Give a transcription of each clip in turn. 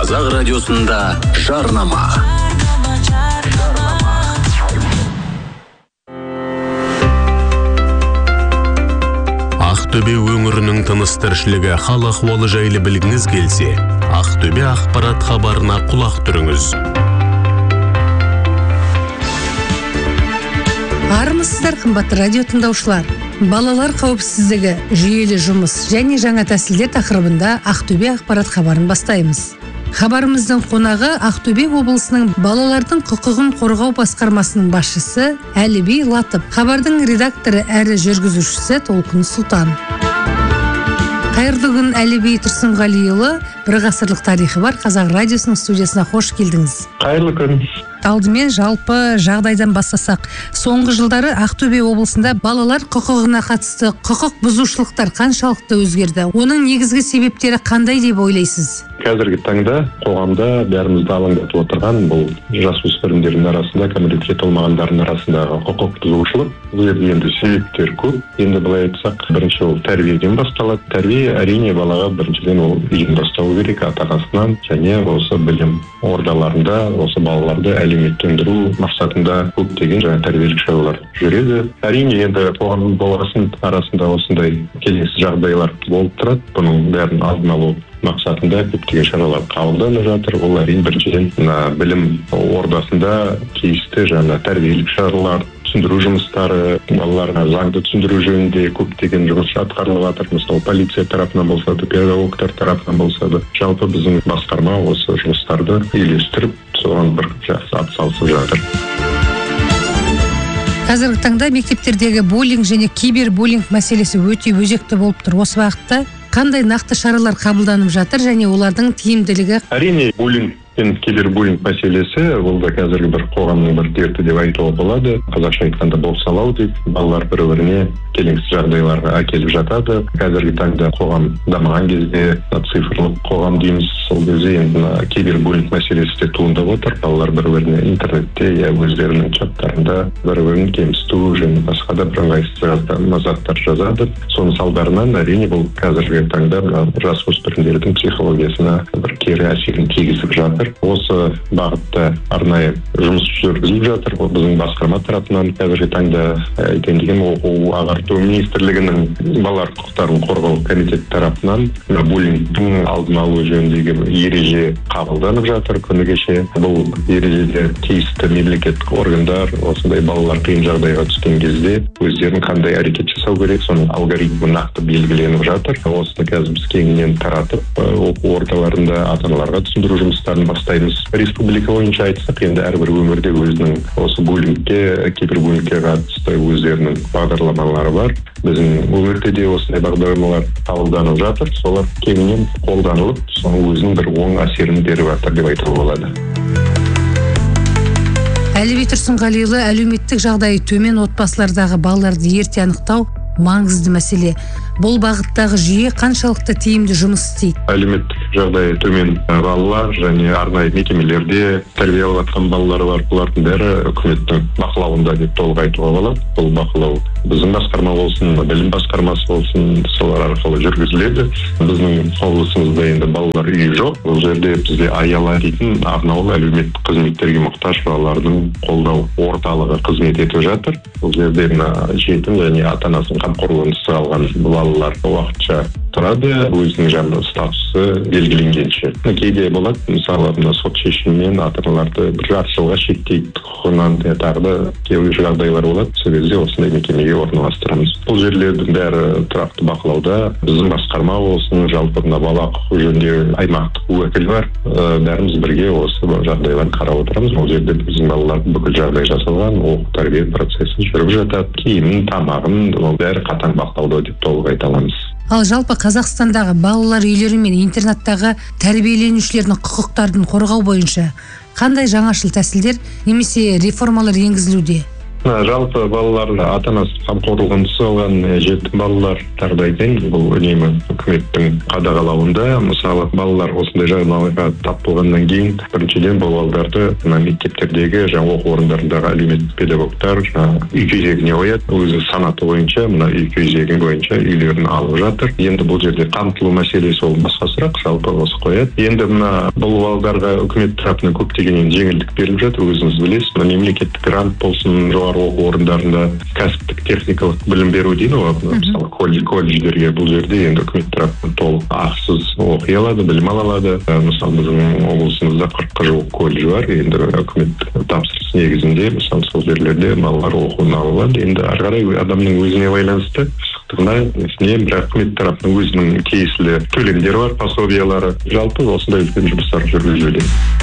Қазақ радиосында жарнама. Ақтөбе өңірінің тыныс-тіршілігі, хал ахуалы жайлы білгіңіз келсе, Ақтөбе ақпарат хабарына құлақ түріңіз. Армысыздар, қымбатты радио тыңдаушылар. Балалар қауіпсіздігі, жүйелі жұмыс және жаңа тәсілдер тақырыбында Ақтөбе ақпарат хабарын бастаймыз. Хабарымыздың қонағы Ақтөбе облысының балалардың құқығын қорғау басқармасының басшысы Әліби Латып, хабардың редакторы әрі жүргізушісі Толқын Сұлтан. Қайырлы күн, Әліби Тұрсынғалиұлы, бір ғасырлық тарихы бар Қазақ радиосының студиясына қош келдіңіз. Қайырлы күн. Алдымен жалпы жағдайдан бастасақ, соңғы жылдары Ақтөбе облысында балалар құқығына қатысты құқық бұзушылықтар қаншалықты өзгерді? Оның негізгі себептері қандай деп ойлайсыз? Қазіргі таңда қоғамда бәрімізді алаңдатып отырған бұл жасөспірімдердің арасында, кәмелетке толмағандардың арасындағы құқық бұзушылық. Бұл жерде енді себептер көп. Енді былай айтсақ, бірінші ол тәрбиеден басталады. Тәрбие әрине балаға біріншіден ол үйден басталу керек, ата-анасынан, және осы білім ордаларында осы балаларды әлеуметтендіру мақсатында көптеген жаңа тәрбиелік шаралар жүреді. Әрине енді қоғам баласын арасында осындай келеңсіз жағдайлар болып тұрады. Бұның бәрін алдын алу мақсатында көптеген шаралар қабылданып жатыр. Ол әрине біріншіден білім ордасында тиісті жаңа тәрбиелік шаралар, түсіндіру жұмыстары, балаларға заңды түсіндіру жөнінде көптеген жұмыс атқарылып жатыр. Мысалы, полиция тарапынан болса да, педагогтар тарапынан болса да, жалпы біздің басқарма осы жұмыстарды үйлестіріп, соған бір жақсы атсалысып жатыр. Қазіргі таңда мектептердегі буллинг және кибербуллинг мәселесі өте өзекті болып тұр. Осы бағытта қандай нақты шаралар қабылданып жатыр және олардың тиімділігі? Әрине, буллинг пен кибербуллинг мәселесі ол да қазіргі бір қоғамның бір дерті деп айтуға болады. Қазақша айтқанда бопсалау деп, балалар бір-біріне келеңсіз жағдайларға әкеліп жатады. Қазіргі таңда қоғам дамыған кезде, цифрлық қоғам дейміз, сол кезде енді кибербуллинг мәселесі де туындап отыр. Балалар бір-біріне интернетте я өздерінің чаттарында бір-бірін кемсіту және басқа да бірыңғайсыз заттар жазады. Соның салдарынан әрине бұл қазіргі таңда жасөспірімдердің психологиясына бір кері әсерін тигізіп жатыр. Осы бағытта арнайы жұмыс жүргізіліп жатыр. Біздің басқарма тарапынан қазіргі таңда айтайын деген оқу ағарту министрлігінің балалар құқықтарын қорғау комитеті тарапынан буллингтің алдын алу жөніндегі ереже қабылданып жатыр. Күні кеше бұл ережеде тиісті мемлекеттік органдар осындай балалар қиын жағдайға түскен кезде өздерін қандай әрекет жасау керек, соның алгоритмі нақты белгіленіп жатыр. Осыны қазір біз кеңінен таратып, оқу ордаларында ата-аналарға түсіндіру жұмыстарын бастаймыз. Республика бойынша айтсақ, енді әрбір өңірде өзінің осы буллингке, кибербуллингке қатысты өздерінің бағдарламалары бар. Біздің өңірде де осындай бағдарламалар қабылданып жатыр. Солар кеңінен қолданылып, соның өзінің бір оң әсерін беріп жатыр деп айтуға болады. Әліби Тұрсынғалиұлы, әлеуметтік жағдайы төмен отбасылардағы балаларды ерте анықтау маңызды мәселе. Бұл бағыттағы жүйе қаншалықты тиімді жұмыс істейді? Әлеуметтік жағдайы төмен балалар және арнайы мекемелерде тәрбие алып жатқан балалар бар. Бұлардың бәрі үкіметтің бақылауында деп толық айтуға болады. Бұл бақылау біздің басқарма болсын, білім басқармасы болсын, солар арқылы жүргізіледі. Біздің облысымызда енді балалар үйі жоқ. Бұл жерде бізде аяла дейтін арнаулы әлеуметтік қызметтерге мұқтаж балалардың қолдау орталығы қызмет етіп жатыр. Бұл жерде жетім және ата-анасының қамқорлығынсыз қалған балалар уақытша тұрады, өзінің жаңағы статусы белгіленгенше. Кейде болады, мысалы, сот шешімімен ата-аналарды бір жарты жылға шектейді құқығынан, тағы да кейбір жағдайлар болады. Сол кезде осындай мекемеге орналастырамыз. Бұл жерлердің бәрі тұрақты бақылауда. Біздің басқарма болсын, жалпы бала құқығы жөніндегі аймақтық уәкіл бар. Бәріміз бірге осы жағдайларды қарап отырамыз. Бұл жерде біздің балалардың бүкіл жағдай жасалған, оқу тәрбие процесі жүріп жатады. Киімін, тамағын, ол бәрі қатаң бақылауда деп толық айта аламыз. Ал жалпы Қазақстандағы балалар үйлері мен интернаттағы тәрбиеленушілердің құқықтарын қорғау бойынша қандай жаңашыл тәсілдер немесе реформалар енгізілуде? Жалпы балалар ата-анасы қамқорлығынсыз қалған жетім балалар тағдайден бұл үнемі үкіметтің қадағалауында. Мысалы, балалар осындай жағдайға тап болғаннан кейін біріншіден бұл балаларды мектептердегі оқу орындарындағы әлеуметтік педагогтар үй кезегіне қояды. Өзі санаты бойынша мына үй кезегі бойынша үйлерін алып жатыр. Енді бұл жерде қамтылу мәселесі ол басқа сұрақ, жалпы осы қояды. Енді мына бұл балаларға үкімет тарапынан көптеген жеңілдік беріліп жатыр. Өзіңіз білесіз, мемлекеттік грант болсын, жоғары оқу орындарында кәсіптік техникалық білім беру дейді ғой, мысалы колледждерге бұл жерде енді үкімет тарапынан толық ақысыз оқи алады, білім ала алады. Мысалы біздің облысымызда 40-қа жуық колледж бар. Енді үкімет тапсырыс негізінде мысалы сол жерлерде балалар оқуын ала алады. Енді ары қарай адамның өзіне байланысты бірақ үкімет тарапынан өзінің тиесілі төлемдері бар, пособиялары. Жалпы осындай үлкен жұмыстар жүргізілуде.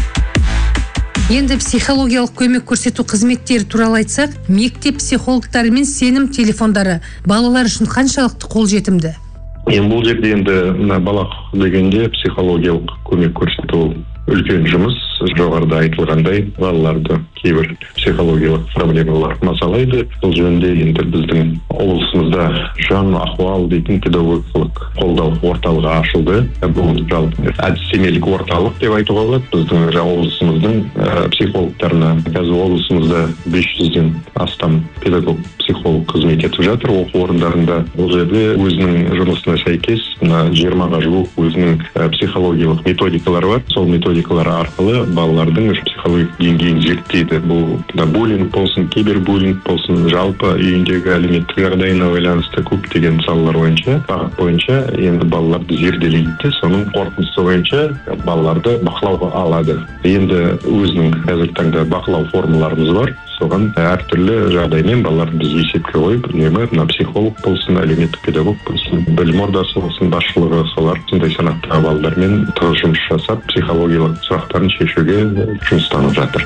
Енді психологиялық көмек көрсету қызметтері туралы айтсақ, мектеп психологтары мен сенім телефондары балалар үшін қаншалықты қолжетімді? Бұл жерде енді бала құқығы дегенде психологиялық көмек көрсету үлкен жұмыс. Жоғарыда айтылғандай балаларды кейбір психологиялық проблемалар мазалайды. Бұл жөнінде енді біздің облысымызда жан ахуал дейтін педагогикалық қолдау орталығы ашылды. Бұл жалпы әдістемелік орталық деп айтуға болады. Біздің облысымыздың психологтарына қазір облысымызда 500-ден астам педагог психолог қызмет етіп жатыр оқу орындарында. Бұл жерде өзінің жұмысына сәйкес 20-ға жуық өзінің психологиялық методикалары бар. Сол методикалар арқылы балалардың психологиялық деңгейін зерттейді. Бұл буллинг болсын, кибербуллинг болсын, жалпы үйіндегі әлеуметтік жағдайына байланысты көптеген салалар бойынша, бағыт бойынша енді балаларды зерделейді. Соның қорытындысы бойынша балаларды бақылауға алады. Енді өзінің қазіргі таңда бақылау формаларымыз бар. Соған әртүрлі жағдаймен балаларды біз есепке қойып, үнемі психолог болсын, әлеуметтік педагог болсын, білім ордасы болсын, басшылығы солар сондай санаттағы балалармен тығыз жұмыс жасап, психологиялық сұрақтарын шешуге жұмыстанып жатыр.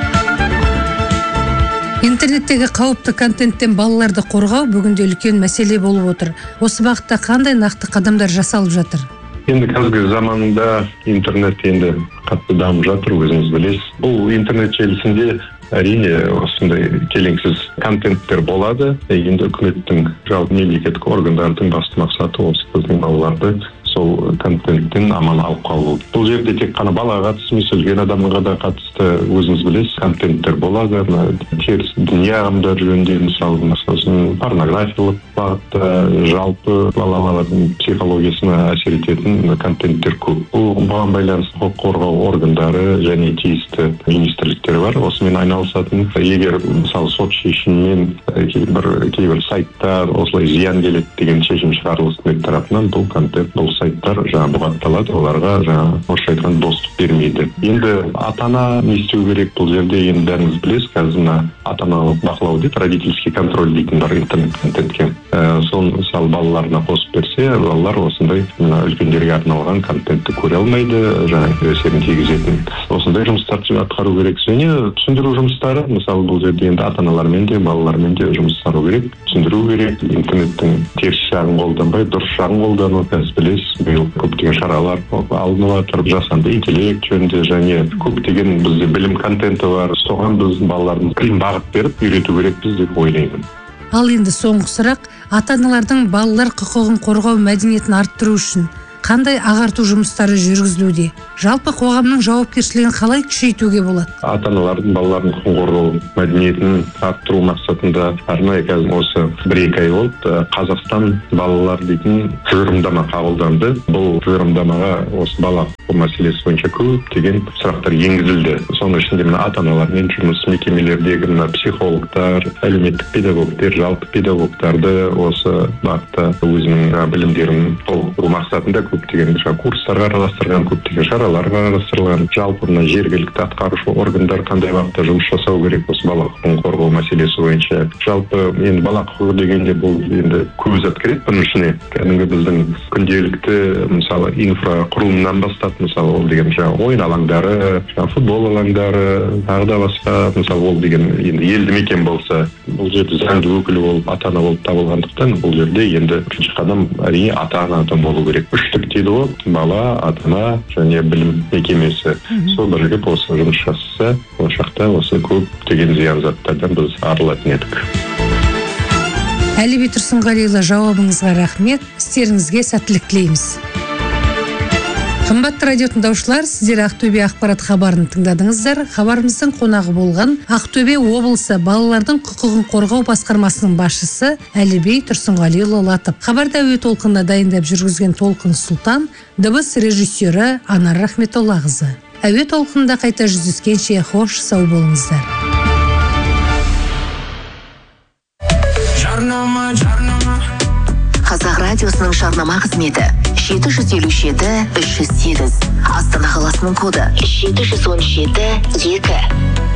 Интернеттегі қауіпті контенттен балаларды қорғау бүгінде үлкен мәселе болып отыр. Осы бағытта қандай нақты қадамдар жасалып жатыр? Енді қазіргі заманда интернет енді қатты дамып жатыр, өзіңіз білесіз. Бұл интернет желісінде әрине осындай келеңсіз контенттер болады. Енді үкіметтің жалпы мемлекеттік органдардың басты мақсаты осы біздің балаларды сол контенттен аман алып қалу. Бұл жерде тек қана балаға қатысты емес, үлкен адамға да қатысты өзіңіз білесіз контенттер болады. Теріс діни ағымдар жөнінде мысалы порнографиялық бағытта жалпы балалардың психологиясына әсер ететін контенттер көп. Бұған байланысты құқық қорғау органдары және тиісті министрліктер бар. Осымен айналысатын. Егер мысалы сот шешімімен кейбір сайттар осылай зиян келеді деген шешім шығарылса үкімет тарапынан бұл контент, бұл сайттар бұғатталады, оларға орысша айтқан доступ бермейді. Енді ата-ана не істеу керек бұл жерде? Енді бәріңіз білесіз, қазір ата-аналық бақылау дейді, родительский контроль дейтін бар интернет контентке. Соны мысалы балаларына қосып берсе, балалар осындай үлкендерге арналған контентті көре алмайды, әсерін тигізетін. Осындай жұмыстарды атқару керек. Және түсіндіру жұмыстары, мысалы бұл жерде енді ата-аналармен де балалармен де жұмыстару керек, түсіндіру керек. Интернеттің теріс жағын қолданбай, дұрыс жағын қолдану. Қазір білесіз, биыл көптеген шаралар алынып жатыр, жасанды интеллект жөнінде және көптеген бізде білім контенті бар. Соған біз балаларымызға бағыт беріп үйрету керекпіз деп ойлаймын. Ал енді соңғы сұрақ, ата-аналардың балалар құқығын қорғау мәдениетін арттыру үшін қандай ағарту жұмыстары жүргізілуде? Жалпы қоғамның жауапкершілігін қалай күшейтуге болады? Ата-аналардың балалардың құқығын қорғау мәдениетін арттыру мақсатында арнайы қазір осы 1-2 ай болды Қазақстан балалар дейтін тұжырымдама қабылданды. Бұл тұжырымдамаға осы бала құқығы мәселесі бойынша көптеген сұрақтар енгізілді. Соның ішінде ата-аналармен жұмыс, мекемелердегі психологтар, әлеуметтік педагогтер, жалпы педагогтарды осы бағытта өзінің білімдерін толықтыру мақсатында көптеген курстарға араластырған, көптеген шараларға араластырылған. Жалпы жергілікті атқарушы органдар қандай бағытта жұмыс жасау керек осы бала құқығын қорғау мәселесі бойынша. Жалпы енді бала құқығы дегенде бұл енді көп зат кіреді бұның ішіне. Кәдімгі біздің күнделікті мысалы инфрақұрылымнан бастап, мысалы ол деген ойын алаңдары, футбол алаңдары, тағы да басқа, мысалы ол деген енді елді мекен болса, бұл жерде заңды өкілі болып, ата-ана болып табылғандықтан бұл жерде енді бірінші қадам әрине ата-анадан болу керек. 3 тіркелу бала, ата-ана және білім мекемесі сол бірігіп осы жұмыс жасаса, ол шақта осы көптеген зиян заттардан біз арылатын едік. Әліби Тұрсынғалиұлы, жауабыңызға рахмет, істеріңізге сәттілік тілейміз. Қымбатты радио тыңдаушылар, сіздер Ақтөбе ақпарат хабарын тыңдадыңыздар. Хабарымыздың қонағы болған Ақтөбе облысы балалардың құқығын қорғау басқармасының басшысы Әліби Тұрсынғалиұлы Латып. Хабарда әуе толқынына дайындап жүргізген Толқын Сұлтан, дыбыс режиссері Анар Рахметоллақызы. Әуе толқынында қайта жүздескенше хош сау болыңыздар. Қазақ радиосының жарнама қызметі 757-308. Астана қаласының коды 717-2.